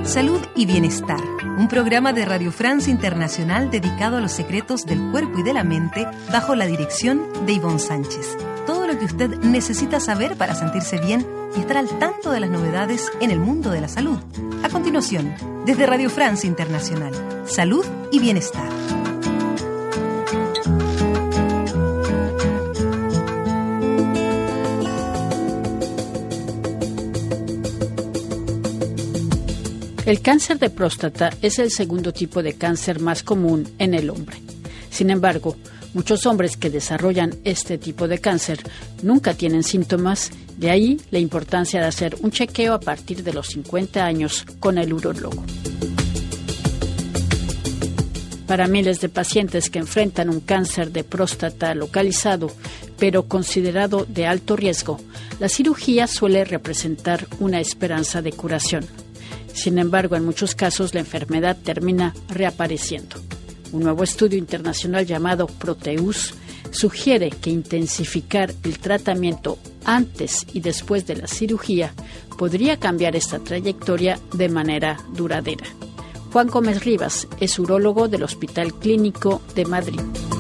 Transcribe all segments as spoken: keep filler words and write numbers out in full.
Salud y Bienestar, un programa de Radio France Internacional dedicado a los secretos del cuerpo y de la mente bajo la dirección de Ivonne Sánchez. Todo lo que usted necesita saber para sentirse bien y estar al tanto de las novedades en el mundo de la salud. A continuación, desde Radio France Internacional, Salud y Bienestar. El cáncer de próstata es el segundo tipo de cáncer más común en el hombre. Sin embargo, muchos hombres que desarrollan este tipo de cáncer nunca tienen síntomas, de ahí la importancia de hacer un chequeo a partir de los cincuenta años con el urólogo. Para miles de pacientes que enfrentan un cáncer de próstata localizado, pero considerado de alto riesgo, la cirugía suele representar una esperanza de curación. Sin embargo, en muchos casos la enfermedad termina reapareciendo. Un nuevo estudio internacional llamado Proteus sugiere que intensificar el tratamiento antes y después de la cirugía podría cambiar esta trayectoria de manera duradera. Juan Gómez Rivas es urólogo del Hospital Clínico de Madrid.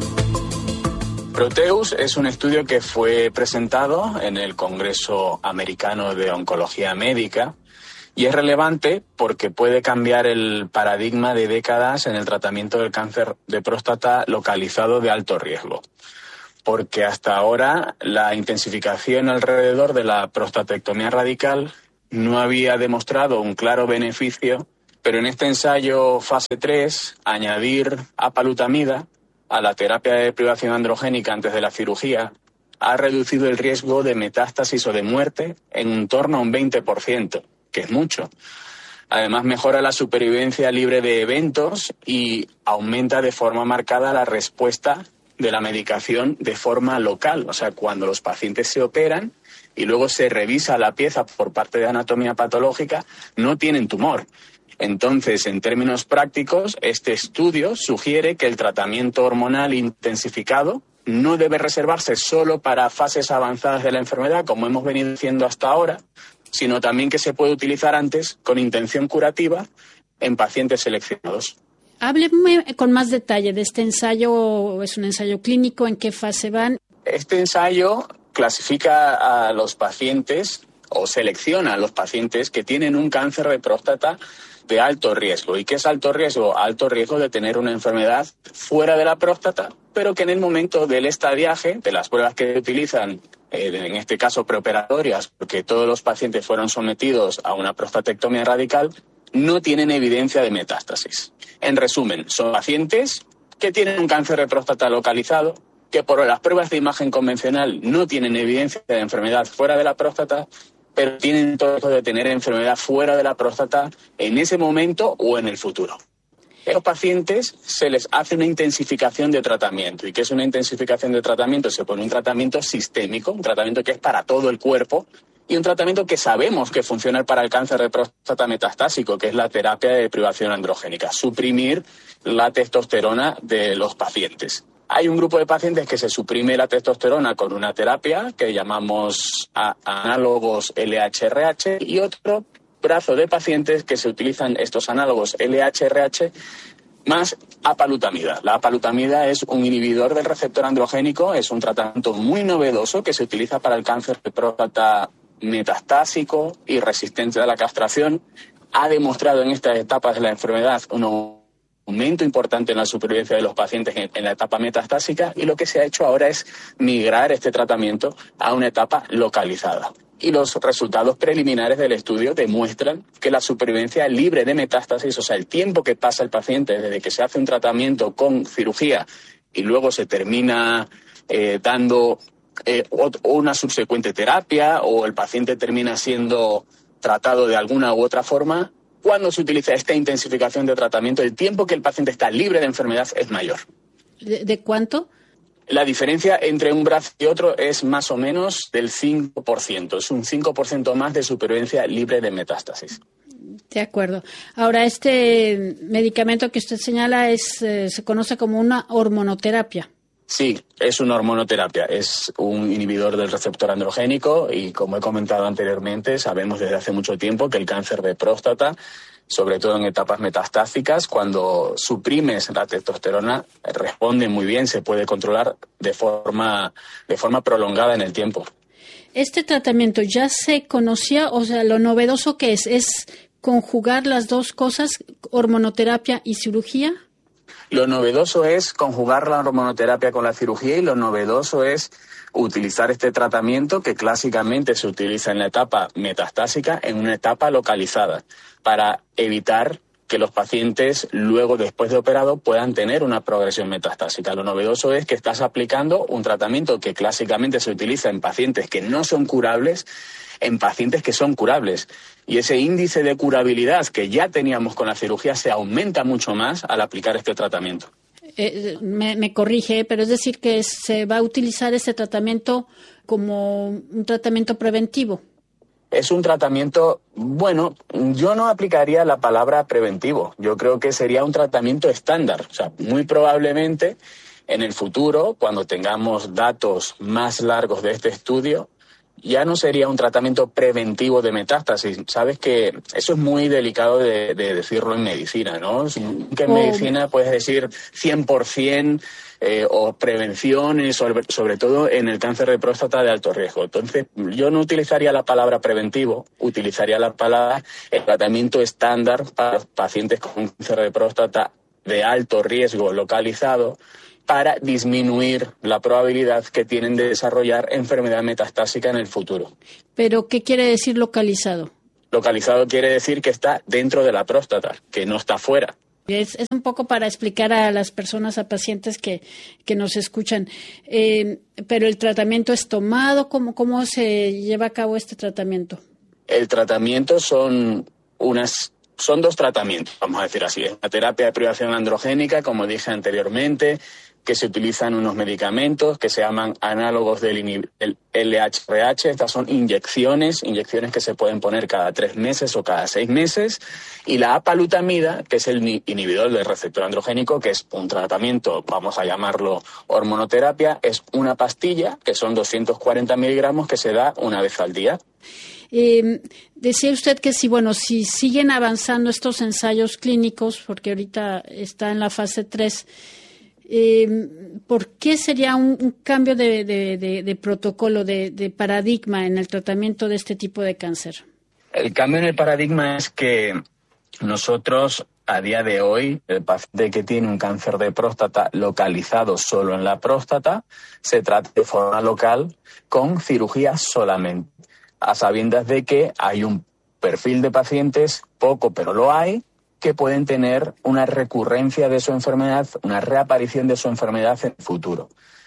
Proteus es un estudio que fue presentado en el Congreso Americano de Oncología Médica y es relevante porque puede cambiar el paradigma de décadas en el tratamiento del cáncer de próstata localizado de alto riesgo. Porque hasta ahora la intensificación alrededor de la prostatectomía radical no había demostrado un claro beneficio, pero en este ensayo fase tres, añadir apalutamida a la terapia de privación androgénica antes de la cirugía ha reducido el riesgo de metástasis o de muerte en torno a un veinte por ciento. Que es mucho. Además, mejora la supervivencia libre de eventos y aumenta de forma marcada la respuesta de la medicación de forma local. O sea, cuando los pacientes se operan y luego se revisa la pieza por parte de anatomía patológica, no tienen tumor. Entonces, en términos prácticos, este estudio sugiere que el tratamiento hormonal intensificado no debe reservarse solo para fases avanzadas de la enfermedad, como hemos venido diciendo hasta ahora, sino también que se puede utilizar antes con intención curativa en pacientes seleccionados. Hábleme con más detalle de este ensayo. ¿Es un ensayo clínico? ¿En qué fase van? Este ensayo clasifica a los pacientes o selecciona a los pacientes que tienen un cáncer de próstata de alto riesgo. ¿Y qué es alto riesgo? Alto riesgo de tener una enfermedad fuera de la próstata, pero que en el momento del estadiaje, de las pruebas que utilizan, eh, en este caso preoperatorias, porque todos los pacientes fueron sometidos a una prostatectomía radical, no tienen evidencia de metástasis. En resumen, son pacientes que tienen un cáncer de próstata localizado, que por las pruebas de imagen convencional no tienen evidencia de enfermedad fuera de la próstata, pero tienen todo riesgo de tener enfermedad fuera de la próstata en ese momento o en el futuro. A los pacientes se les hace una intensificación de tratamiento. ¿Y qué es una intensificación de tratamiento? Se pone un tratamiento sistémico, un tratamiento que es para todo el cuerpo y un tratamiento que sabemos que funciona para el cáncer de próstata metastásico, que es la terapia de privación androgénica, suprimir la testosterona de los pacientes. Hay un grupo de pacientes que se suprime la testosterona con una terapia que llamamos análogos L H R H y otro brazo de pacientes que se utilizan estos análogos L H R H más apalutamida. La apalutamida es un inhibidor del receptor androgénico, es un tratamiento muy novedoso que se utiliza para el cáncer de próstata metastásico y resistente a la castración. Ha demostrado en estas etapas de la enfermedad un aumento importante en la supervivencia de los pacientes en, en la etapa metastásica y lo que se ha hecho ahora es migrar este tratamiento a una etapa localizada. Y los resultados preliminares del estudio demuestran que la supervivencia libre de metástasis, o sea, el tiempo que pasa el paciente desde que se hace un tratamiento con cirugía y luego se termina eh, dando eh, una subsecuente terapia o el paciente termina siendo tratado de alguna u otra forma, cuando se utiliza esta intensificación de tratamiento, el tiempo que el paciente está libre de enfermedad es mayor. ¿De, de cuánto? La diferencia entre un brazo y otro es más o menos del cinco por ciento. Es un cinco por ciento más de supervivencia libre de metástasis. De acuerdo. Ahora, este medicamento que usted señala es eh, se conoce como una hormonoterapia. Sí, es una hormonoterapia. Es un inhibidor del receptor androgénico y, como he comentado anteriormente, sabemos desde hace mucho tiempo que el cáncer de próstata sobre todo en etapas metastásicas. Cuando suprimes la testosterona, responde muy bien, se puede controlar de forma, de forma prolongada en el tiempo. ¿Este tratamiento ya se conocía? O sea, lo novedoso que es, ¿es conjugar las dos cosas, hormonoterapia y cirugía? Lo novedoso es conjugar la hormonoterapia con la cirugía, y lo novedoso es utilizar este tratamiento que clásicamente se utiliza en la etapa metastásica en una etapa localizada para evitar que los pacientes luego, después de operado, puedan tener una progresión metastásica. Lo novedoso es que estás aplicando un tratamiento que clásicamente se utiliza en pacientes que no son curables, en pacientes que son curables. Y ese índice de curabilidad que ya teníamos con la cirugía se aumenta mucho más al aplicar este tratamiento. Eh, me, me corrige, pero es decir que se va a utilizar este tratamiento como un tratamiento preventivo. Es un tratamiento, bueno, yo no aplicaría la palabra preventivo. Yo creo que sería un tratamiento estándar. O sea, muy probablemente en el futuro, cuando tengamos datos más largos de este estudio, ya no sería un tratamiento preventivo de metástasis. Sabes que eso es muy delicado de, de decirlo en medicina, ¿no? Que en oh. medicina puedes decir cien por ciento eh, o prevención, sobre, sobre todo en el cáncer de próstata de alto riesgo. Entonces, yo no utilizaría la palabra preventivo, utilizaría la palabra el tratamiento estándar para pacientes con cáncer de próstata de alto riesgo localizado, para disminuir la probabilidad que tienen de desarrollar enfermedad metastásica en el futuro. ¿Pero qué quiere decir localizado? Localizado quiere decir que está dentro de la próstata, que no está fuera. Es, es un poco para explicar a las personas, a pacientes que, que nos escuchan. Eh, ¿Pero el tratamiento es tomado? ¿Cómo, cómo se lleva a cabo este tratamiento? El tratamiento son unas... Son dos tratamientos, vamos a decir así. La terapia de privación androgénica, como dije anteriormente, que se utilizan unos medicamentos que se llaman análogos del L H R H. Estas son inyecciones, inyecciones que se pueden poner cada tres meses o cada seis meses. Y la apalutamida, que es el inhibidor del receptor androgénico, que es un tratamiento, vamos a llamarlo hormonoterapia, es una pastilla, que son doscientos cuarenta miligramos, que se da una vez al día. Eh, decía usted que si, bueno, si siguen avanzando estos ensayos clínicos, porque ahorita está en la fase tres, eh, ¿por qué sería un, un cambio de, de, de, de protocolo, de, de paradigma en el tratamiento de este tipo de cáncer? El cambio en el paradigma es que nosotros, a día de hoy, el paciente que tiene un cáncer de próstata localizado solo en la próstata, se trata de forma local con cirugía solamente, a sabiendas de que hay un perfil de pacientes, poco pero lo hay, que pueden tener una recurrencia de su enfermedad, una reaparición de su enfermedad en el futuro.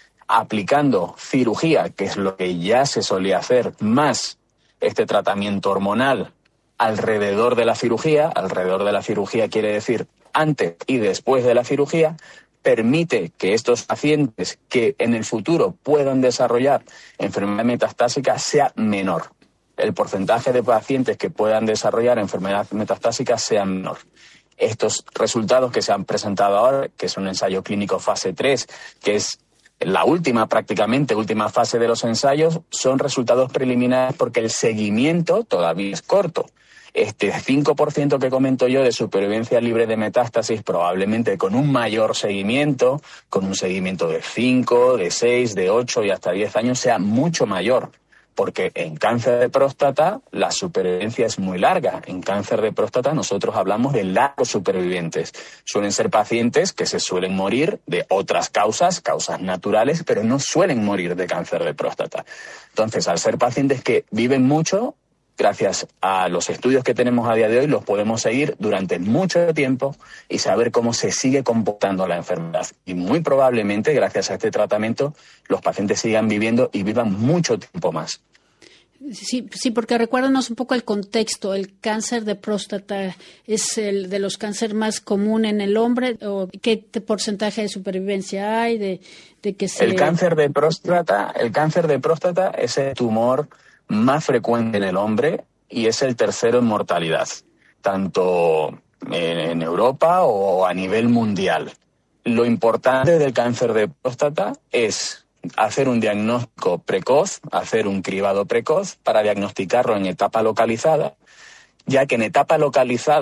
Aplicando cirugía, que es lo que ya se solía hacer, más este tratamiento hormonal alrededor de la cirugía, alrededor de la cirugía quiere decir antes y después de la cirugía, permite que estos pacientes que en el futuro puedan desarrollar enfermedad metastásica sea menor. El porcentaje de pacientes que puedan desarrollar enfermedad metastásica sea menor. Estos resultados que se han presentado ahora, que es un ensayo clínico fase tres, que es la última, prácticamente última fase de los ensayos, son resultados preliminares porque el seguimiento todavía es corto. Este cinco por ciento que comento yo de supervivencia libre de metástasis, probablemente con un mayor seguimiento, con un seguimiento de cinco, de seis, de ocho y hasta diez años, sea mucho mayor. Porque en cáncer de próstata la supervivencia es muy larga. En cáncer de próstata nosotros hablamos de largos supervivientes. Suelen ser pacientes que se suelen morir de otras causas, causas naturales, pero no suelen morir de cáncer de próstata. Entonces, al ser pacientes que viven mucho, gracias a los estudios que tenemos a día de hoy, los podemos seguir durante mucho tiempo y saber cómo se sigue comportando la enfermedad. Y muy probablemente, gracias a este tratamiento, los pacientes sigan viviendo y vivan mucho tiempo más. Sí, sí, porque recuérdanos un poco el contexto. ¿El cáncer de próstata es el de los cánceres más común en el hombre? ¿O qué porcentaje de supervivencia hay? De, de que se... El cáncer de próstata, el cáncer de próstata es el tumor más frecuente en el hombre y es el tercero en mortalidad, tanto en, en Europa o a nivel mundial. Lo importante del cáncer de próstata es hacer un diagnóstico precoz, hacer un cribado precoz para diagnosticarlo en etapa localizada, ya que en etapa localizada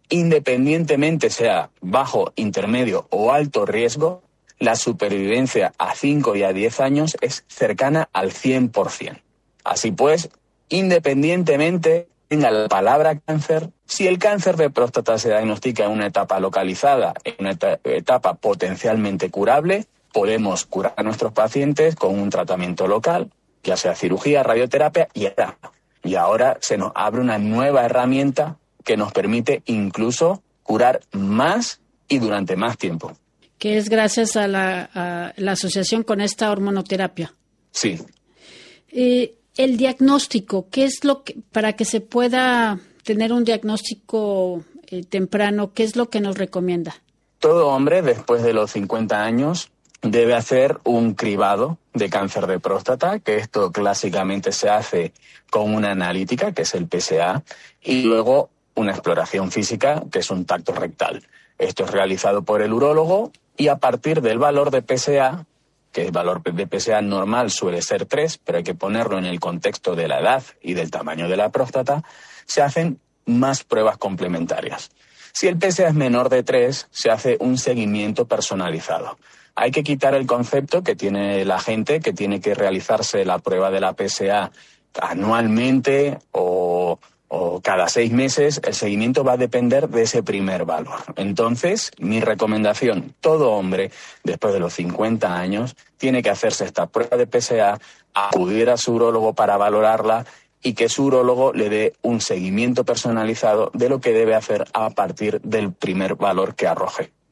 independientemente sea bajo, intermedio o alto riesgo, la supervivencia a cinco y a diez años es cercana al cien por ciento. Así pues, independientemente tenga la palabra cáncer, si el cáncer de próstata se diagnostica en una etapa localizada, en una etapa potencialmente curable, podemos curar a nuestros pacientes con un tratamiento local, ya sea cirugía, radioterapia y ahora, y ahora se nos abre una nueva herramienta que nos permite incluso curar más y durante más tiempo. Que es gracias a la, a la asociación con esta hormonoterapia. Sí. Eh, el diagnóstico, ¿qué es lo que, para que se pueda tener un diagnóstico eh, temprano, qué es lo que nos recomienda? Todo hombre después de los cincuenta años debe hacer un cribado de cáncer de próstata, que esto clásicamente se hace con una analítica, que es el P S A, y luego una exploración física, que es un tacto rectal. Esto es realizado por el urólogo y a partir del valor de P S A, que el valor de P S A normal suele ser tres, pero hay que ponerlo en el contexto de la edad y del tamaño de la próstata, se hacen más pruebas complementarias. Si el P S A es menor de tres, se hace un seguimiento personalizado. Hay que quitar el concepto que tiene la gente, que tiene que realizarse la prueba de la P S A anualmente o, o cada seis meses. El seguimiento va a depender de ese primer valor. Entonces, mi recomendación, todo hombre después de los cincuenta años tiene que hacerse esta prueba de P S A, acudir a su urólogo para valorarla y que su urólogo le dé un seguimiento personalizado de lo que debe hacer a partir del primer valor que arroje.